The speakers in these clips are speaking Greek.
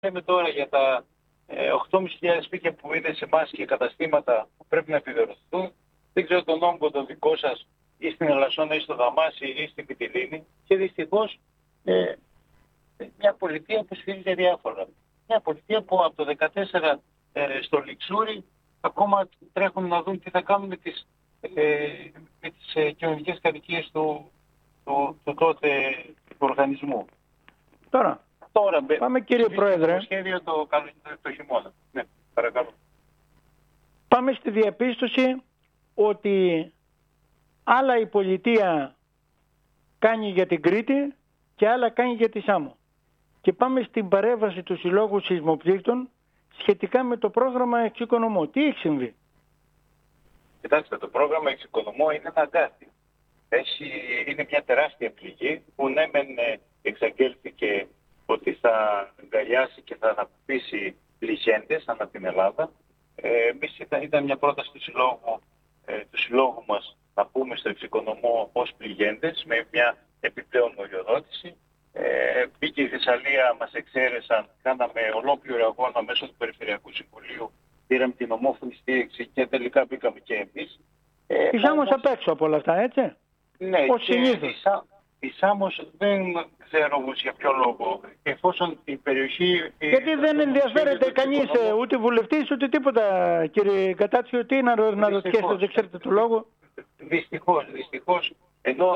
λέμε τώρα για τα 8.500 σπίτια που είναι σε εμάς και καταστήματα που πρέπει να επιβεβαιωθούν. Δεν ξέρω τον όγκο το δικό σας ή στην Ελασσόνα ή στο Δαμάσι ή στην Μυτιλήνη. Και δυστυχώς μια πολιτεία που στηρίζει διάφορα. Μια πολιτεία που από το 2014 στο Λιξούρι ακόμα τρέχουν να δουν τι θα κάνουν με τις κοινωνικές κατοικίες του τότε οργανισμού. Τώρα πάμε κύριε Πρόεδρε. Το σχέδιο το χειμώνα. Ναι, παρακαλώ. Πάμε στη διαπίστωση ότι άλλα η πολιτεία κάνει για την Κρήτη και άλλα κάνει για τη Σάμο. Και πάμε στην παρέμβαση του Συλλόγου Σεισμοπλήκτων σχετικά με το πρόγραμμα Εξοικονομώ. Τι έχει συμβεί? Κοιτάξτε, το πρόγραμμα Εξοικονομώ είναι ένα αγκάθι. Είναι μια τεράστια πληγή που ναι μεν εξαγγέλθηκε ότι θα αγκαλιάσει και θα αναπτύσσει πληγέντες ανά την Ελλάδα. Εμείς ήταν μια πρόταση του συλλόγου μας να πούμε στο Εξοικονομώ ως πληγέντες με μια επιπλέον οριοδότηση. Μπήκε η Θεσσαλία, μας εξαίρεσαν, κάναμε ολόκληρο αγώνα μέσω του Περιφερειακού Συμβουλίου, πήραμε την ομόφωνη στήριξη και τελικά μπήκαμε και εμείς. Η Σάμος απ' έξω από όλα αυτά, έτσι? Ναι, ως συνήθως. Η Σάμος δεν ξέρω όμως για ποιο λόγο, εφόσον η περιοχή... Γιατί δεν ενδιαφέρεται κανείς, ούτε βουλευτής, ούτε τίποτα, κύριε Κατάτσιο, τι να ρωτήσετε, δεν ξέρετε το λόγο? Δυστυχώς, ενώ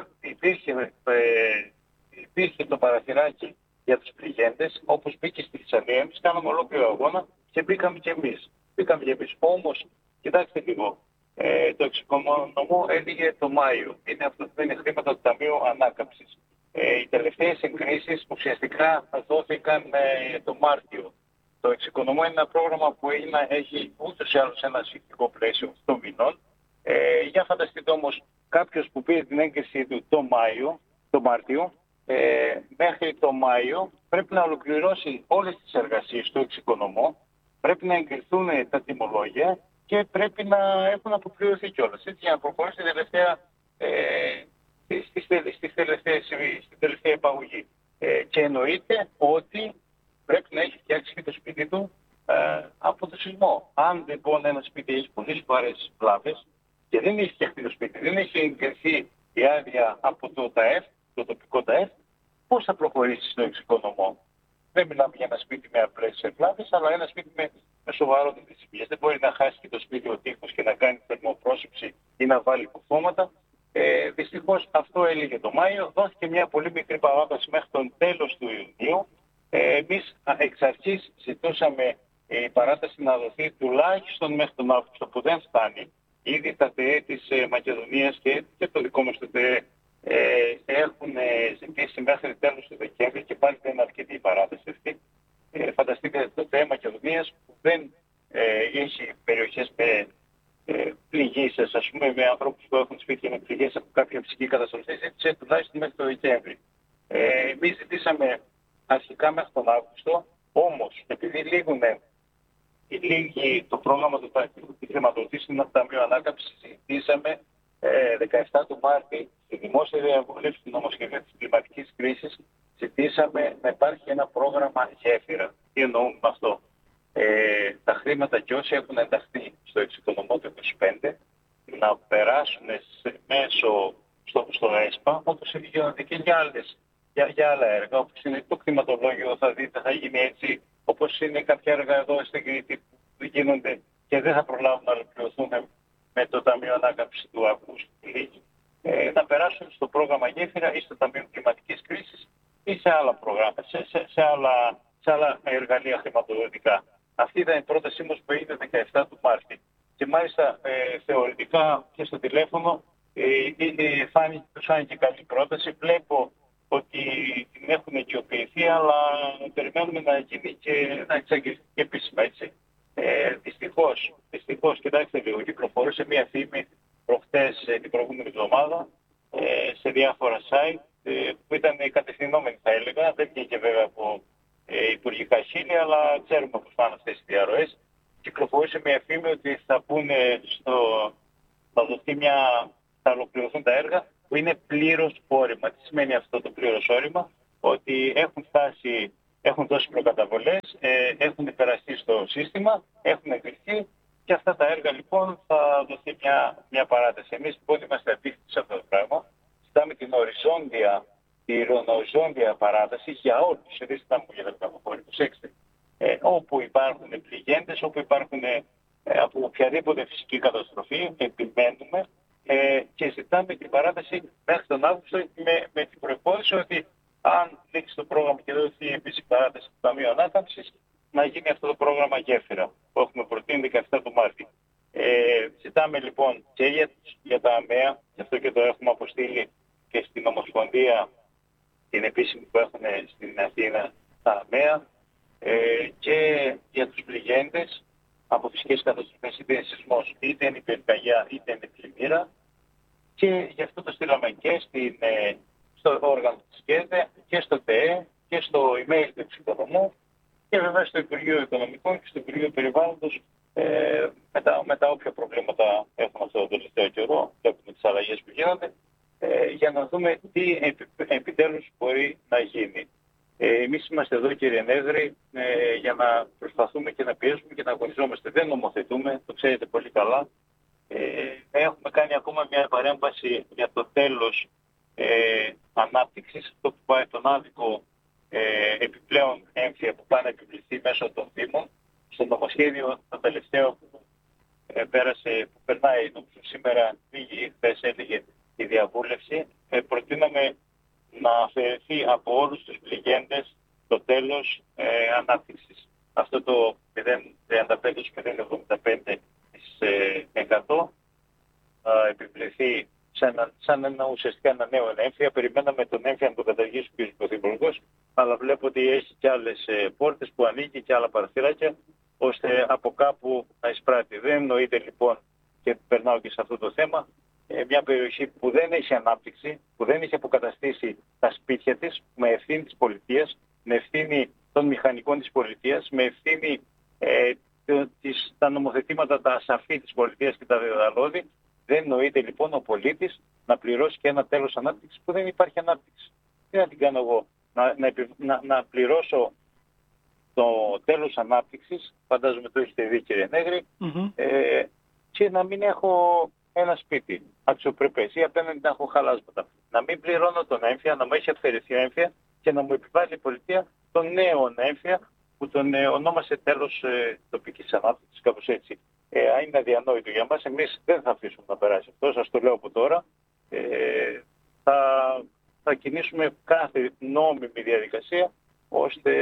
υπήρχε το παραθυράκι για τους πληγέντες, όπως μπήκε στη Θεσσαλία, εμείς κάναμε ολόκληρο αγώνα και μπήκαμε και εμείς. Όμως, κοιτάξτε λίγο, το Εξοικονομώ έλεγε το Μάιο. Αυτό δεν είναι χρήματα του Ταμείου Ανάκαμψης. Οι τελευταίες εγκρίσεις ουσιαστικά δόθηκαν το Μάρτιο. Το Εξοικονομώ είναι ένα πρόγραμμα που έχει ούτως ή άλλως ένα σχετικό πλαίσιο 8 μηνών. Για φανταστείτε όμως κάποιος που πήρε την έγκριση του το Μάρτιο, μέχρι το Μάιο πρέπει να ολοκληρώσει όλες τις εργασίες του Εξοικονομώ, πρέπει να εγκριθούν τα τιμολόγια και πρέπει να έχουν αποπληρωθεί κιόλας. Έτσι για να προχωρήσει στην τελευταία επαγωγή. Και εννοείται ότι πρέπει να έχει φτιάξει και το σπίτι του από το σεισμό. Αν λοιπόν ένα σπίτι έχει πολύ σοβαρές βλάβες και δεν έχει φτιαχτεί το σπίτι, δεν έχει εγκριθεί η άδεια από το ΤΑΕΦ, το τοπικό ΤΑΕΦ, πώς θα προχωρήσει στο Εξοικονομώ? Δεν μιλάμε για ένα σπίτι με απλές βλάβες, αλλά ένα σπίτι με σοβαρότερες ζημιές. Δεν μπορεί να χάσει και το σπίτι ο τείχος και να κάνει θερμοπρόσωψη ή να βάλει κουφώματα. Δυστυχώς αυτό έλεγε το Μάιο. Δόθηκε μια πολύ μικρή παράδοση μέχρι τον τέλος του Ιουνίου. Εμείς εξ αρχής ζητούσαμε η παράταση να δοθεί τουλάχιστον μέχρι τον Αύγουστο, που δεν φτάνει. Ήδη τα ΤΕΕ της Μακεδονίας και το δικό μας το ΤΕΕ έχουν ζητήσει μέχρι τέλος του Δεκέμβρη και πάλι δεν είναι αρκετή η παράταση αυτή. Φανταστείτε το ΤΕΕ Μακεδονίας που δεν έχει περιοχές με πληγήσεις, ας πούμε, με ανθρώπους που έχουν σπίτια με πληγές από κάποια φυσική καταστροφή, ζήτησε τουλάχιστον μέχρι το Δεκέμβρη. Εμείς ζητήσαμε αρχικά μέχρι τον Αύγουστο, όμως επειδή λίγη το πρόγραμμα του χρηματοδοτήσεων από το Ταμείο Ανάκαμψης, ζητήσαμε 17 του Μάρτη στη δημόσια διαβούλευση του νομοσχεδίου της κλιματικής κρίσης, ζητήσαμε να υπάρχει ένα πρόγραμμα γέφυρα. Τι εννοούμε με αυτό? Τα χρήματα και όσοι έχουν ενταχθεί στο Εξοικονομώ το 2025 να περάσουν στο ΕΣΠΑ, όπως γίνεται και για άλλα έργα, όπως είναι το κτηματολόγιο, θα δείτε, θα γίνει έτσι, όπως είναι κάποια έργα εδώ στην Κρήτη που γίνονται και δεν θα προλάβουν να ολοκληρωθούν με το Ταμείο Ανάκαμψης του Αυγούστου. Να περάσουν στο πρόγραμμα γέφυρα ή στο Ταμείο Κλιματικής Κρίσης ή σε άλλα προγράμματα, σε άλλα εργαλεία χρηματοδοτικά. Αυτή ήταν η πρότασή μας που έγινε 17 του Μάρτη. Και μάλιστα θεωρητικά και στο τηλέφωνο φάνηκε καλή πρόταση. Βλέπω ότι την έχουν οικειοποιηθεί, αλλά περιμένουμε να γίνει και να εξαγγελθεί και επίσημα, έτσι. Δυστυχώς, κοιτάξτε λίγο, κυκλοφορούσε μια φήμη προχτές την προηγούμενη εβδομάδα σε διάφορα site που ήταν κατευθυνόμενη, θα έλεγα. Δεν βγήκε βέβαια από υπουργικά χείλη, αλλά ξέρουμε πώς πάνε αυτές οι διαρροές. Κυκλοφορούσε μια φήμη ότι θα ολοκληρωθούν τα έργα που είναι πλήρως όρημα. Τι σημαίνει αυτό το πλήρως όρημα? Ότι έχουν φτάσει έχουν δώσει προκαταβολές, έχουν υπεραστεί στο σύστημα, έχουν εγκριθεί και αυτά τα έργα λοιπόν θα δοθεί μια παράταση. Εμείς λοιπόν είμαστε αντίθετοι σε αυτό το πράγμα. Ζητάμε την οριζόντια παράταση για όλους. Δεν ζητάμε για τα πληροφορία. Προσέξτε, όπου υπάρχουν πληγέντες, όπου υπάρχουν από οποιαδήποτε φυσική καταστροφή, επιμένουμε και ζητάμε την παράταση μέχρι τον Αύγουστο με την προϋπόθεση ότι αν λήξει το πρόγραμμα και δοθεί επίσης παράταση του Ταμείου Ανάκαμψης, να γίνει αυτό το πρόγραμμα γέφυρα που έχουμε προτείνει 17 του Μάρτη. Ζητάμε λοιπόν και για τα ΑΜΕΑ, γι' αυτό και το έχουμε αποστείλει και στην Ομοσπονδία την επίσημη που έχουν στην Αθήνα τα ΑΜΕΑ, και για τους πληγέντες από φυσικές καταστροφές, είτε είναι σεισμός, είτε είναι πυρκαγιά, είτε είναι πλημμύρα, και γι' αυτό το στείλαμε και στο όργανο της ΚΕΔΕ και στο ΤΕΕ και στο email του Εξοικονομού και βέβαια στο Υπουργείο Οικονομικών και στο Υπουργείο Περιβάλλοντος, με τα όποια προβλήματα έχουμε αυτό το τελευταίο καιρό, βλέπουμε τις αλλαγές που γίνονται, για να δούμε τι επιτέλους μπορεί να γίνει. Εμείς είμαστε εδώ, κύριε Νέδρη, για να προσπαθούμε και να πιέσουμε και να αγωνιζόμαστε. Δεν νομοθετούμε, το ξέρετε πολύ καλά. Έχουμε κάνει ακόμα μια παρέμβαση για το τέλος ανάπτυξης, αυτό που πάει τον άδικο επιπλέον έμφυα που πάει να επιβληθεί μέσω των Δήμων. Στο νομοσχέδιο το τελευταίο που πέρασε, που περνάει νομίζω σήμερα, χθες έλεγε η διαβούλευση, προτείναμε να αφαιρεθεί από όλους τους πληγέντες το τέλος ανάπτυξης. Αυτό το 0,75% θα επιβληθεί σαν ουσιαστικά ένα νέο έμφυα. Περιμέναμε τον έμφυα να το καταργήσει ο κ. Πρωθυπουργός, αλλά βλέπω ότι έχει και άλλες πόρτες που ανοίγει και άλλα παραθυράκια, ώστε από κάπου να εισπράττει. Δεν εννοείται λοιπόν, και περνάω και σε αυτό το θέμα, μια περιοχή που δεν έχει ανάπτυξη, που δεν έχει αποκαταστήσει τα σπίτια της, με ευθύνη της πολιτείας, με ευθύνη των μηχανικών της πολιτείας, με ευθύνη τα νομοθετήματα, τα ασαφή της πολιτείας και τα δεδαλώδη. Δεν νοείται λοιπόν ο πολίτης να πληρώσει και ένα τέλος ανάπτυξης που δεν υπάρχει ανάπτυξη. Τι να την κάνω εγώ, να πληρώσω το τέλος ανάπτυξης, φαντάζομαι το έχετε δει, κύριε Νέγρη, και να μην έχω ένα σπίτι αξιοπρεπές ή απέναντι να έχω χαλάσματα. Να μην πληρώνω τον έμφυα, να μου έχει αφαιρεθεί έμφυα και να μου επιβάλλει η πολιτεία τον νέο έμφυα που τον ονόμασε τέλος τοπικής ανάπτυξης, κάπως έτσι. Είναι αδιανόητο για μας. Εμείς δεν θα αφήσουμε να περάσει αυτό, σας το λέω από τώρα. Θα κινήσουμε κάθε νόμιμη διαδικασία ώστε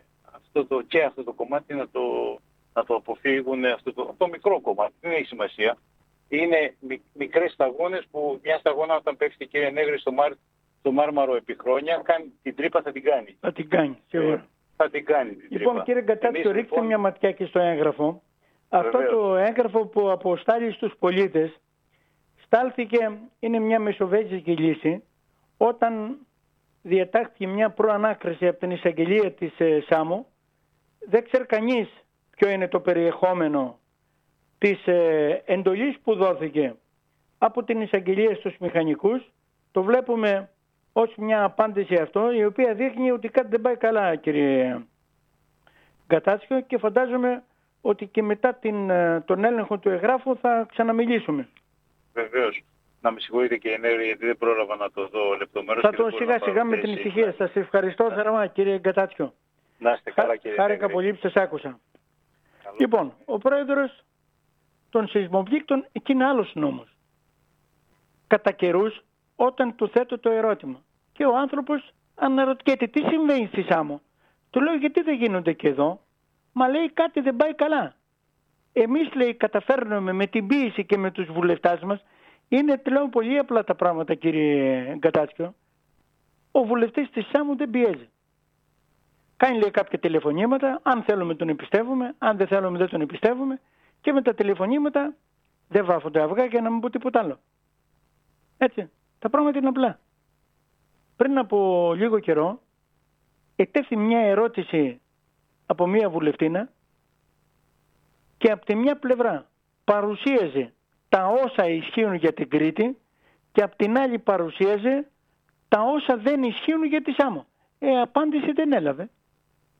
αυτό το κομμάτι να το αποφύγουν, αυτό το μικρό κομμάτι. Δεν έχει σημασία. Είναι μικρές σταγόνες που μια σταγόνα όταν πέφτει, κύριε Νέγρη, στο Μάρμαρο επί χρόνια, την τρύπα θα την κάνει. Θα την κάνει, σίγουρα. Θα την κάνει την τρύπα. Λοιπόν, κύριε Γκατάτσιο, ρίξτε μια ματιά και στο έγγραφο. Αυτό το έγγραφο που αποστάλει στους πολίτες στάλθηκε, είναι μια μεσοβέζικη λύση, όταν διατάχθηκε μια προανάκριση από την εισαγγελία της ΣΑΜΟ. Δεν ξέρει κανείς ποιο είναι το περιεχόμενο της εντολής που δόθηκε από την εισαγγελία στους μηχανικούς. Το βλέπουμε ως μια απάντηση αυτό, η οποία δείχνει ότι κάτι δεν πάει καλά, κύριε Γκατάτσιο, και φαντάζομαι ότι και μετά τον έλεγχο του εγγράφου θα ξαναμιλήσουμε. Βεβαίως. Να με συγχωρείτε, κύριε Νέγρη, γιατί δεν πρόλαβα να το δω λεπτομέρως. Θα το σιγά σιγά με την ησυχία. Σας ευχαριστώ θερμά, κύριε Γκατάτσιο. Να είστε καλά, κύριε Νέγρη. Χάρηκα πολύ που σας άκουσα. Καλό. Λοιπόν, ο πρόεδρος των σεισμοπλήκτων, εκεί είναι άλλος νόμος. Κατά καιρούς, όταν του θέτω το ερώτημα και ο άνθρωπος αναρωτιέται τι συμβαίνει στη ΣΑΜΟ, του λέω γιατί δεν γίνονται και εδώ. Μα λέει κάτι δεν πάει καλά. Εμείς, λέει, καταφέρνουμε με την πίεση και με τους βουλευτάς μας. Είναι, λέω, πολύ απλά τα πράγματα, κύριε Γκατάτσιο. Ο βουλευτής της ΣΑΜΟ δεν πιέζει. Κάνει, λέει, κάποια τηλεφωνήματα. Αν θέλουμε τον εμπιστεύουμε, αν δεν θέλουμε δεν τον εμπιστεύουμε. Και με τα τηλεφωνήματα δεν βάφονται αυγά, για να μην πω τίποτα άλλο. Έτσι. Τα πράγματα είναι απλά. Πριν από λίγο καιρό ετέθη μια ερώτηση από μια βουλευτίνα και από τη μια πλευρά παρουσίαζε τα όσα ισχύουν για την Κρήτη και από την άλλη παρουσίαζε τα όσα δεν ισχύουν για τη ΣΑΜΟ. Απάντηση δεν έλαβε.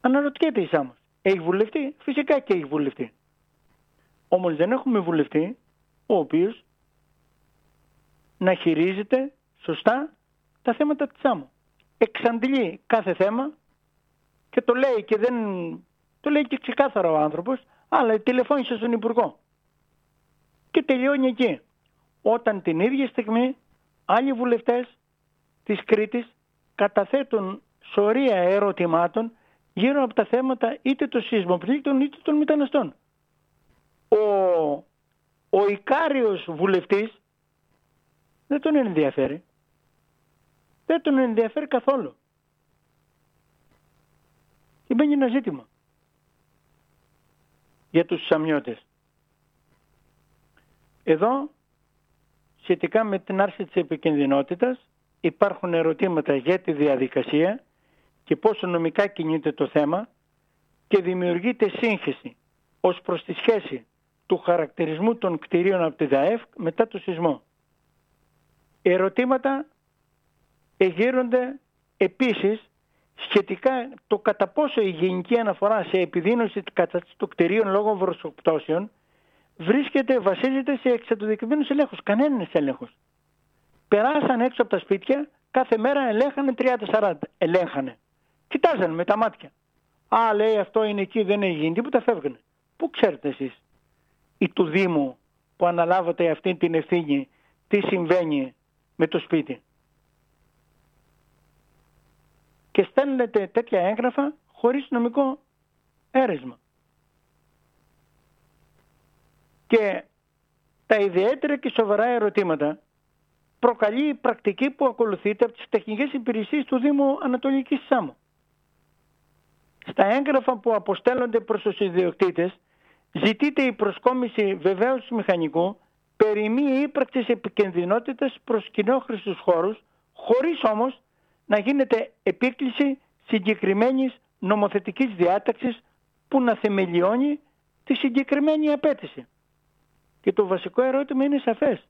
Αναρωτιέται η Σάμος. Έχει βουλευτή? Φυσικά και έχει βουλευτή. Όμως δεν έχουμε βουλευτή ο οποίος να χειρίζεται σωστά τα θέματα της Σάμου. Εξαντλεί κάθε θέμα και το λέει το λέει και ξεκάθαρα ο άνθρωπος, αλλά τηλεφώνησε στον Υπουργό. Και τελειώνει εκεί. Όταν την ίδια στιγμή άλλοι βουλευτές της Κρήτης καταθέτουν σωρία ερωτημάτων γύρω από τα θέματα είτε των σεισμοπλήκτων είτε των μεταναστών. Ο Ικάριος βουλευτής δεν τον ενδιαφέρει. Δεν τον ενδιαφέρει καθόλου. Και μπαίνει ένα ζήτημα για τους Σαμιώτες. Εδώ, σχετικά με την άρση της επικινδυνότητας, υπάρχουν ερωτήματα για τη διαδικασία και πόσο νομικά κινείται το θέμα και δημιουργείται σύγχυση ως προς τη σχέση του χαρακτηρισμού των κτηρίων από τη ΔΑΕΦ μετά το σεισμό. Ερωτήματα εγείρονται επίσης σχετικά το κατά πόσο η γενική αναφορά σε επιδείνωση της κατάστασης των κτηρίων λόγω βροχοπτώσεων βασίζεται σε εξατοδικημένους ελέγχους. Κανένας έλεγχος. Περάσαν έξω από τα σπίτια, κάθε μέρα ελέγχανε 30-40. Ελέγχανε. Κοιτάζανε με τα μάτια. Α, λέει, αυτό είναι εκεί, δεν έχει γίνει τίποτα, φεύγανε. Πού ξέρετε εσείς ή του Δήμου που αναλάβατε αυτή την ευθύνη τι συμβαίνει με το σπίτι? Και στέλνετε τέτοια έγγραφα χωρίς νομικό αίρεσμα. Και τα ιδιαίτερα και σοβαρά ερωτήματα προκαλεί η πρακτική που ακολουθείται από τις τεχνικές υπηρεσίες του Δήμου Ανατολικής Σάμου. Στα έγγραφα που αποστέλλονται προς τους ιδιοκτήτες ζητείται η προσκόμιση βεβαίωσης μηχανικού περί μη ύπαρξης επικινδυνότητας προς κοινόχρηστους χώρους, χωρίς όμως να γίνεται επίκληση συγκεκριμένης νομοθετικής διάταξης που να θεμελιώνει τη συγκεκριμένη απέτηση. Και το βασικό ερώτημα είναι σαφές.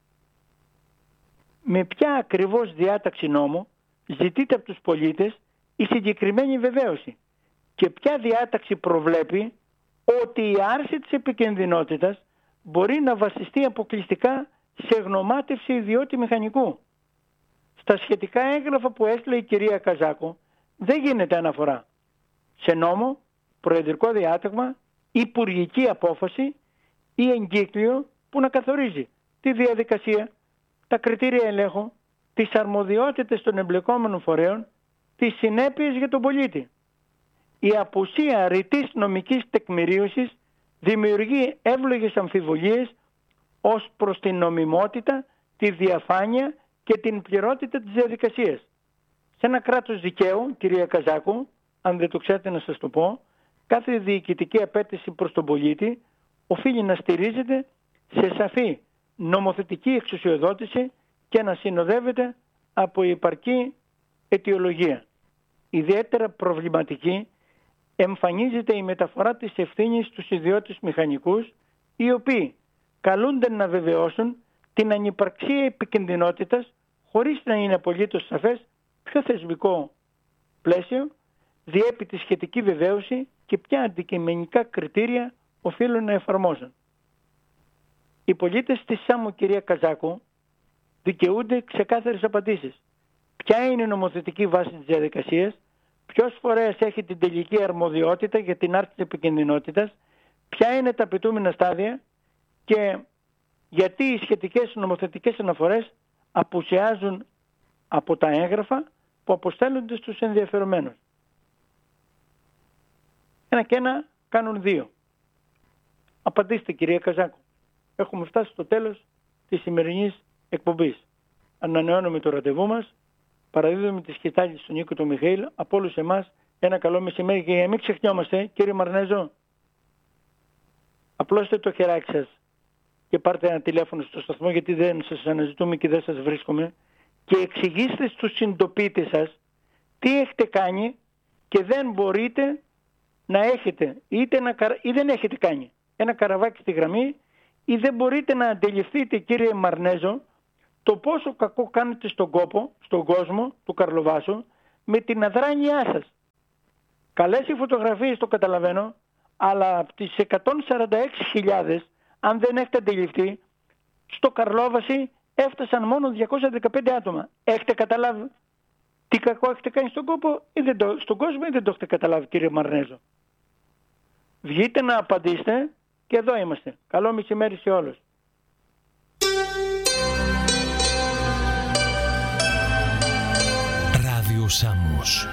Με ποια ακριβώς διάταξη νόμου ζητείται από τους πολίτες η συγκεκριμένη βεβαίωση και ποια διάταξη προβλέπει ότι η άρση της επικινδυνότητας μπορεί να βασιστεί αποκλειστικά σε γνωμάτευση ιδιώτη μηχανικού. Στα σχετικά έγγραφα που έστειλε η κυρία Καζάκου δεν γίνεται αναφορά σε νόμο, προεδρικό διάταγμα, υπουργική απόφαση ή εγκύκλιο που να καθορίζει τη διαδικασία, τα κριτήρια ελέγχου, τις αρμοδιότητες των εμπλεκόμενων φορέων, τις συνέπειες για τον πολίτη. Η απουσία ρητής νομικής τεκμηρίωσης δημιουργεί εύλογες αμφιβολίες ως προς την νομιμότητα, τη διαφάνεια και την πληρότητα της διαδικασίας. Σε ένα κράτος δικαίου, κυρία Καζάκου, αν δεν το ξέρετε να σας το πω, κάθε διοικητική απέτηση προς τον πολίτη οφείλει να στηρίζεται σε σαφή νομοθετική εξουσιοδότηση και να συνοδεύεται από υπαρκή αιτιολογία. Ιδιαίτερα προβληματική εμφανίζεται η μεταφορά της ευθύνης στους ιδιώτες μηχανικούς, οι οποίοι καλούνται να βεβαιώσουν την ανυπαρξία επικινδυνότητας χωρίς να είναι απολύτως σαφές ποιο θεσμικό πλαίσιο διέπει τη σχετική βεβαίωση και ποια αντικειμενικά κριτήρια οφείλουν να εφαρμόζουν. Οι πολίτες της Σάμου, κυρία Καζάκου, δικαιούνται ξεκάθαρες απαντήσεις. Ποια είναι η νομοθετική βάση της διαδικασίας, ποιος φορέας έχει την τελική αρμοδιότητα για την άρση της επικινδυνότητας, ποια είναι τα απαιτούμενα στάδια και γιατί οι σχετικές νομοθετικές αναφορές απουσιάζουν από τα έγγραφα που αποστέλλονται στους ενδιαφερομένους. Ένα και ένα κάνουν δύο. Απαντήστε, κυρία Καζάκου. Έχουμε φτάσει στο τέλος της σημερινής εκπομπής. Ανανεώνουμε το ραντεβού μας. Παραδίδουμε τη σκητάλη στον Νίκο του Μιχαήλ. Από όλους εμάς ένα καλό μεσημέρι και για να μην ξεχνιόμαστε, κύριε Μαρνέζο, απλώστε το χεράκι σας και πάρτε ένα τηλέφωνο στο σταθμό, γιατί δεν σας αναζητούμε και δεν σας βρίσκουμε, και εξηγήστε στους συντοπίτες σας τι έχετε κάνει και δεν μπορείτε να έχετε ή δεν έχετε κάνει ένα καραβάκι στη γραμμή, ή δεν μπορείτε να αντιληφθείτε, κύριε Μαρνέζο, το πόσο κακό κάνετε στον κόσμο του Καρλοβάσου με την αδράνειά σας. Καλές οι φωτογραφίες, το καταλαβαίνω, αλλά από τις 146.000, αν δεν έχετε αντιληφθεί, στο Καρλόβαση έφτασαν μόνο 215 άτομα. Έχετε καταλάβει τι κακό έχετε κάνει στον κόσμο ή δεν το έχετε καταλάβει, κύριε Μαρνέζο? Βγείτε να απαντήσετε και εδώ είμαστε. Καλό μεσημέρι σε όλους. Ράδιο Σάμος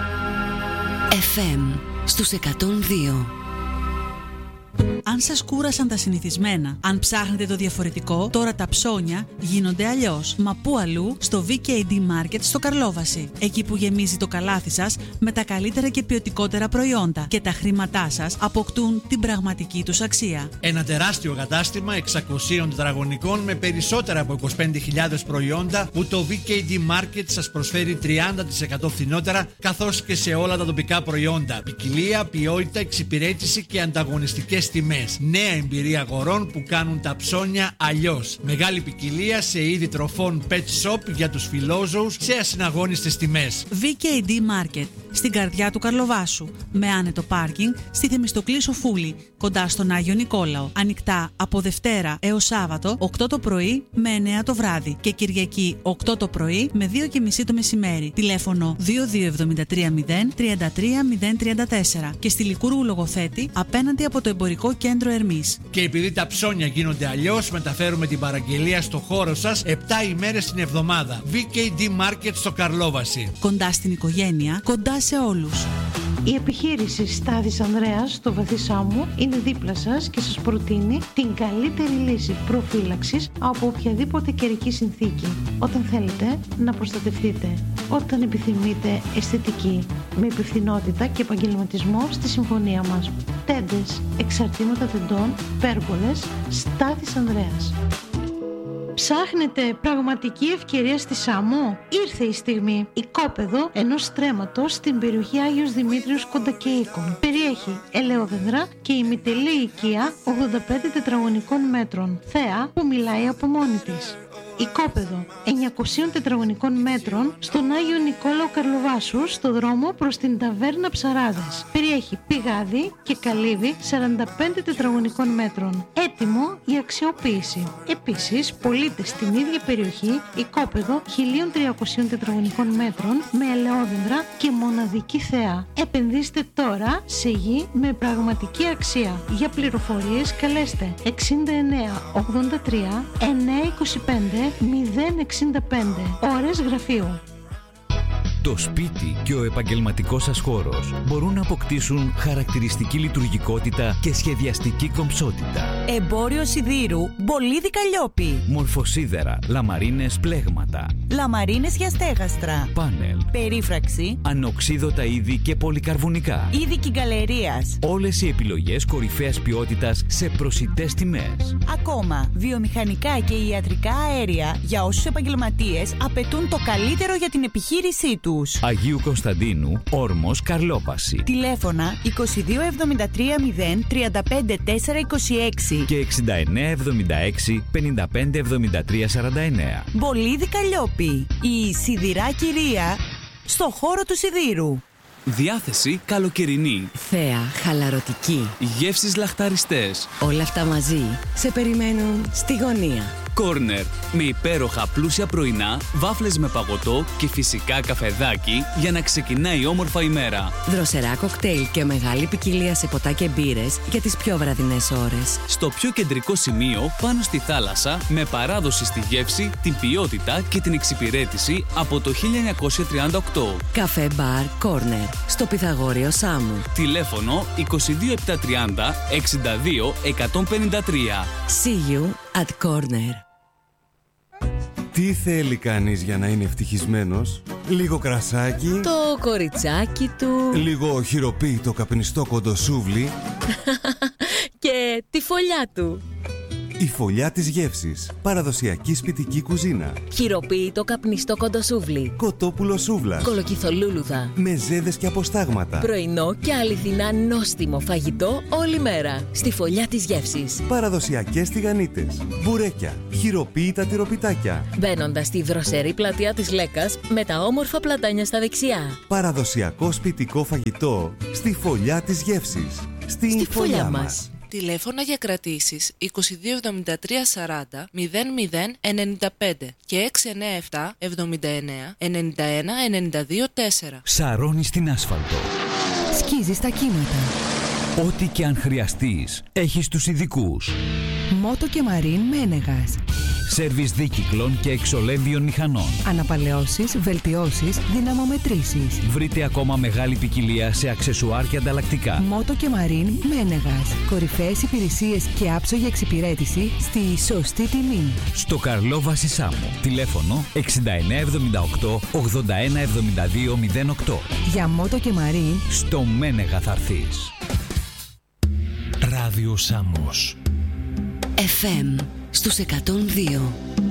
FM στους 102. Αν σας κούρασαν τα συνηθισμένα, αν ψάχνετε το διαφορετικό, τώρα τα ψώνια γίνονται αλλιώς. Μα πού αλλού? Στο VKD Market στο Καρλόβαση. Εκεί που γεμίζει το καλάθι σας με τα καλύτερα και ποιοτικότερα προϊόντα και τα χρήματά σας αποκτούν την πραγματική τους αξία. Ένα τεράστιο κατάστημα 600 τετραγωνικών με περισσότερα από 25.000 προϊόντα που το VKD Market σας προσφέρει 30% φθηνότερα, καθώς και σε όλα τα τοπικά προϊόντα. Ποικιλία, ποιότητα, εξυπηρέτηση και ανταγωνιστικές τιμές. Νέα εμπειρία αγορών που κάνουν τα ψώνια αλλιώς. Μεγάλη ποικιλία σε είδη τροφών pet shop για τους φιλόζωους σε ασυναγώνιστες τιμές. VKD Market, στην καρδιά του Καρλοβάσου, με άνετο πάρκινγκ στη Θεμιστοκλή Σοφούλη, κοντά στον Άγιο Νικόλαο. Ανοιχτά από Δευτέρα έως Σάββατο 8 το πρωί με 9 το βράδυ και Κυριακή 8 το πρωί με 2:30 το μεσημέρι. Τηλέφωνο 22730 33034 και στη Λικούργου Λογοθέτη απέναντι από το Εμπορικό Κέντρο Ερμής. Και επειδή τα ψώνια γίνονται αλλιώς, μεταφέρουμε την παραγγελία στο χώρο σας 7 ημέρες την εβδομάδα. VKD Market στο Καρλόβαση. Κοντά στην οικογένεια, κοντά σε όλους. Η επιχείρηση Στάδης Ανδρέας στο Βαθύ Σάμο είναι δίπλα σας και σας προτείνει την καλύτερη λύση προφύλαξης από οποιαδήποτε καιρική συνθήκη. Όταν θέλετε να προστατευτείτε, όταν επιθυμείτε αισθητική, με υπευθυνότητα και επαγγελματισμό στη συμφωνία μας. Τέντες, εξαρτήματα τεντών, πέργολες, Στάδης Ανδρέας. Ψάχνετε πραγματική ευκαιρία στη Σάμο? Ήρθε η στιγμή. Οικόπεδο ενός στρέμματος στην περιοχή Άγιος Δημήτριος Κοντακεΐκων. Περιέχει ελαιόδεντρα και ημιτελή οικία 85 τετραγωνικών μέτρων. Θέα που μιλάει από μόνη της. Οικόπεδο 900 τετραγωνικών μέτρων στον Άγιο Νικόλαο Καρλοβάσου, στο δρόμο προς την ταβέρνα Ψαράδας. Περιέχει πηγάδι και καλύβι 45 τετραγωνικών μέτρων. Έτοιμο η αξιοποίηση. Επίσης, πωλείται στην ίδια περιοχή οικόπεδο 1300 τετραγωνικών μέτρων με ελαιόδεντρα και μοναδική θέα. Επενδύστε τώρα σε γη με πραγματική αξία. Για πληροφορίες καλέστε 69 83 925 065. Ώρες γραφείου. Το σπίτι και ο επαγγελματικός σας χώρος μπορούν να αποκτήσουν χαρακτηριστική λειτουργικότητα και σχεδιαστική κομψότητα. Εμπόριο σιδήρου Μπολίδι Καλλιόπη. Μορφοσίδερα, λαμαρίνες πλέγματα, Λαμαρίνες για στέγαστρα, πάνελ, περίφραξη, ανοξίδωτα είδη και πολυκαρβουνικά. είδη κυγκαλερίας. Όλες οι επιλογές κορυφαίας ποιότητας σε προσιτές τιμές. Ακόμα, βιομηχανικά και ιατρικά αέρια για όσους επαγγελματίες απαιτούν το καλύτερο για την επιχείρησή τους. Αγίου Κωνσταντίνου, Όρμος, Καρλόβαση. Τηλέφωνα 2273 0 35 426 Και 6976 55 73 49. Μπολίδι Καλλιόπη. Η σιδηρά κυρία στο χώρο του σιδήρου. Διάθεση καλοκαιρινή. Θέα χαλαρωτική. Γεύσεις λαχταριστές. Όλα αυτά μαζί σε περιμένουν στη γωνία. Κόρνερ με υπέροχα πλούσια πρωινά, βάφλες με παγωτό και φυσικά καφεδάκι για να ξεκινάει όμορφα η μέρα. Δροσερά κοκτέιλ και μεγάλη ποικιλία σε ποτά και μπύρες για τις πιο βραδινές ώρες. Στο πιο κεντρικό σημείο, πάνω στη θάλασσα, με παράδοση στη γεύση, την ποιότητα και την εξυπηρέτηση από το 1938. Καφέ μπαρ Κόρνερ στο Πυθαγόριο Σάμου. Τηλέφωνο 22730 62 153. See you at Corner. Τι θέλει κανείς για να είναι ευτυχισμένος? Λίγο κρασάκι, Το κοριτσάκι του λίγο χειροποίητο καπνιστό κοντοσούβλι και τη φωλιά του. Η Φωλιά της Γεύσης. Παραδοσιακή σπιτική κουζίνα. Χειροποίητο καπνιστό κοντοσούβλι. Κοτόπουλο σούβλας. Κολοκυθολούλουδα. Μεζέδες και αποστάγματα. Πρωινό και αληθινά νόστιμο φαγητό όλη μέρα. Στη Φωλιά της Γεύσης. Παραδοσιακές τηγανίτες. Μπουρέκια. Χειροποίητα τυροπιτάκια. Μπαίνοντας στη δροσερή πλατεία της Λέκας με τα όμορφα πλατάνια στα δεξιά. Παραδοσιακό σπιτικό φαγητό στη Φωλιά της Γεύσης. Στη Φωλιά μας. Τηλέφωνα για κρατήσεις 2273 40 0095 και 697 79 91 92 4. Σαρώνει στην άσφαλτο. Σκίζει στα κύματα. Ό,τι και αν χρειαστείς, έχεις τους ειδικούς. Μότο και Μαρίν Μένεγας. Σέρβις δίκυκλων και εξολέμβιων μηχανών. Αναπαλαιώσεις, βελτιώσεις, δυναμομετρήσεις. Βρείτε ακόμα μεγάλη ποικιλία σε αξεσουάρ και ανταλλακτικά. Μότο και Μαρίν Μένεγας. Κορυφαίες υπηρεσίες και άψογη εξυπηρέτηση στη σωστή τιμή. Στο Καρλόβαση Σάμο. Τηλέφωνο 6978 8172 08. Για Μότο και Μαρίν στο Μένεγα θα έρθεις. Ράδιο Σάμος. FM στους 102.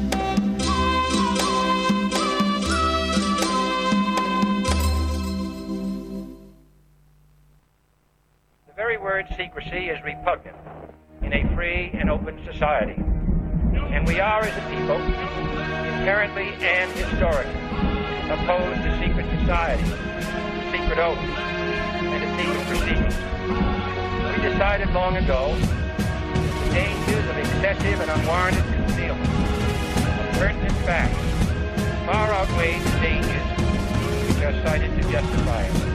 The very word secrecy is repugnant in a free and open society. And we are, as a people, inherently and historically opposed to secret society, secret oaths, and to secret proceedings. We decided long ago that the dangers of excessive and unwarranted concealment of pertinent facts far outweigh the dangers which are cited to justify it.